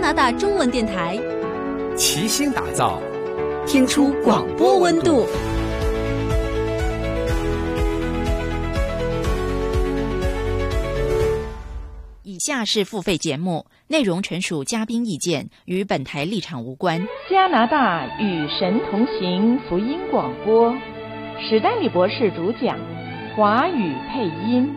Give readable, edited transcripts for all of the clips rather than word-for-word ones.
拿大中文电台， 齐心打造， 听出广播温度。 以下是付费节目，内容纯属嘉宾意见，与本台立场无关。 加拿大与神同行福音广播，史丹利博士主讲，华语配音。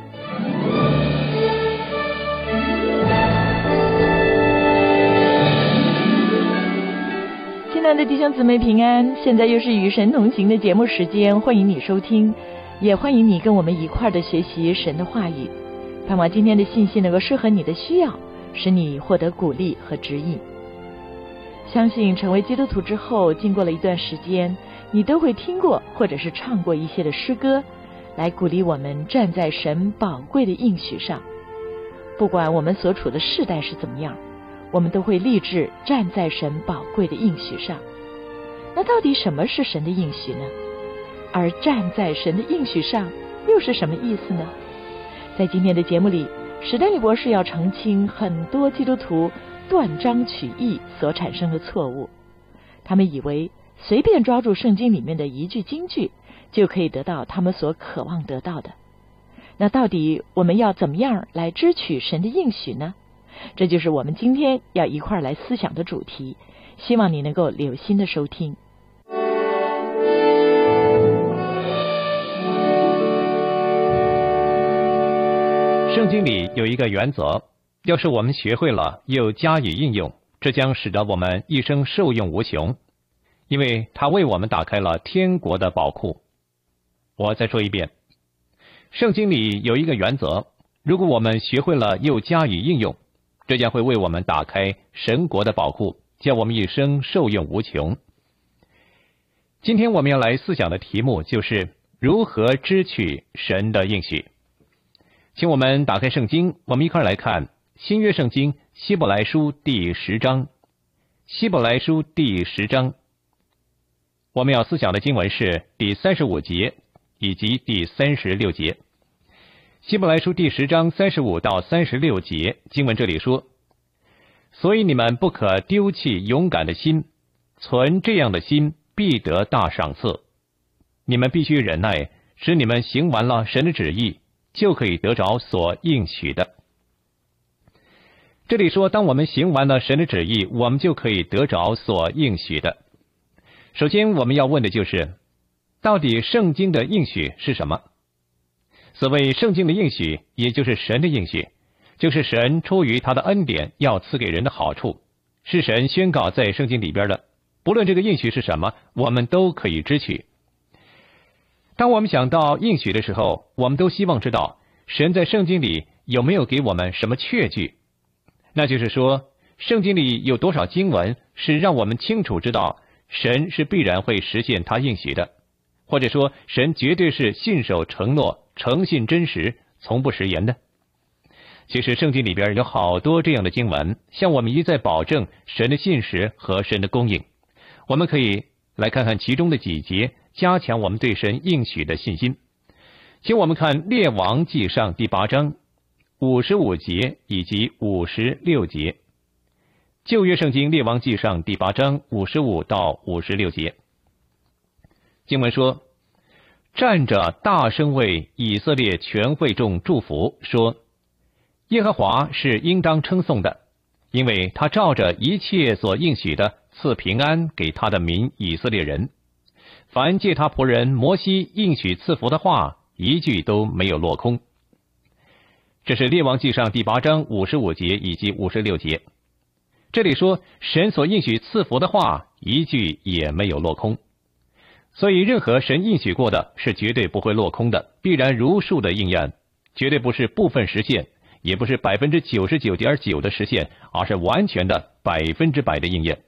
亲爱的弟兄姊妹平安，现在又是与神同行的节目时间，欢迎你收听，也欢迎你跟我们一块儿的学习神的话语。盼望今天的信息能够适合你的需要，使你获得鼓励和指引。相信成为基督徒之后，经过了一段时间，你都会听过或者是唱过一些的诗歌，来鼓励我们站在神宝贵的应许上。不管我们所处的世代是怎么样，我们都会立志站在神宝贵的应许上。那到底什么是神的应许呢？而站在神的应许上又是什么意思呢？在今天的节目里，史丹利博士要澄清很多基督徒断章取义所产生的错误。他们以为随便抓住圣经里面的一句金句，就可以得到他们所渴望得到的。那到底我们要怎么样来支取神的应许呢？这就是我们今天要一块来思想的主题，希望你能够留心的收听。 圣经里有一个原则，要是我们学会了又加以应用，这将使得我们一生受用无穷，因为它为我们打开了天国的宝库。我再说一遍，圣经里有一个原则，如果我们学会了又加以应用，这将会为我们打开神国的宝库，叫我们一生受用无穷。今天我们要来思想的题目就是如何支取神的应许。请我们打开圣经，我们一块来看新约圣经希伯来书第10章。希伯来书第10章，我们要思想的经文是第35节以及第36节。希伯来书第10章35到36节，经文这里说：所以你们不可丢弃勇敢的心，存这样的心，必得大赏赐。你们必须忍耐，使你们行完了神的旨意，就可以得着所应许的。这里说，当我们行完了神的旨意，我们就可以得着所应许的。首先我们要问的就是，到底圣经的应许是什么？所谓圣经的应许，也就是神的应许，就是神出于他的恩典要赐给人的好处，是神宣告在圣经里边的。不论这个应许是什么，我们都可以支取。当我们想到应许的时候，我们都希望知道神在圣经里有没有给我们什么确据。那就是说，圣经里有多少经文是让我们清楚知道神是必然会实现他应许的，或者说神绝对是信守承诺，诚信真实，从不食言的。其实圣经里边有好多这样的经文，向我们一再保证神的信实和神的供应。我们可以来看看其中的几节，加强我们对神应许的信心。请我们看列王纪上第8章55节以及56节。旧约圣经列王纪上第8章55到56节。经文说：站着大声为以色列全会众祝福，说：耶和华是应当称颂的，因为他照着一切所应许的赐平安给他的民以色列人。凡借他仆人摩西应许赐福的话，一句都没有落空。这是列王纪上第8章55节以及56节。这里说，神所应许赐福的话，一句也没有落空。所以任何神应许过的是绝对不会落空的，必然如数的应验，绝对不是部分实现，也不是99.9%的实现，而是完全的100%的应验。